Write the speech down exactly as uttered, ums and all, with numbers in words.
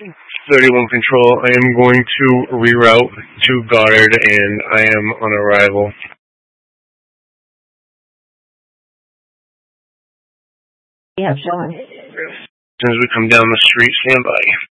thirty-one Control, I am going to reroute to Goddard, and I am on arrival. Yeah, Sean. As soon as we come down the street, stand by.